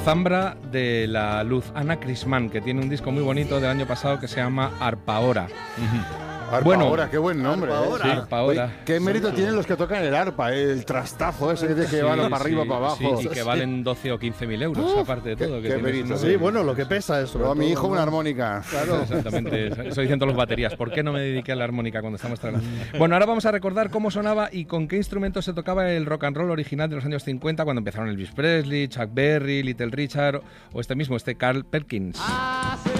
Zambra de la Luz, Ana Crismán, que tiene un disco muy bonito del año pasado que se llama Arpahora. Arpahora, qué buen nombre. Sí, Arpahora. Oye, qué mérito tienen los que tocan el arpa, el trastazo ese que tiene que van para arriba, para abajo. Sí, y que valen 12 o 15 mil euros, aparte de todo. Qué mérito. Sí, bueno, lo que pesa eso. Pero a mi hijo una armónica. Claro. Exactamente, eso dicen todos los baterías. ¿Por qué no me dediqué a la armónica cuando estamos trabajando? Bueno, ahora vamos a recordar cómo sonaba y con qué instrumentos se tocaba el rock and roll original de los años 50, cuando empezaron Elvis Presley, Chuck Berry, Little Richard o este Carl Perkins.